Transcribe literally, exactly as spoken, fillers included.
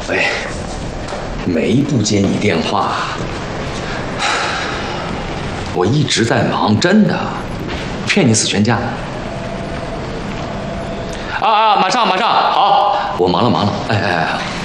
飞，没不接你电话，我一直在忙，真的，骗你死全家。啊啊，马上马上，好，我忙了忙了，哎哎哎。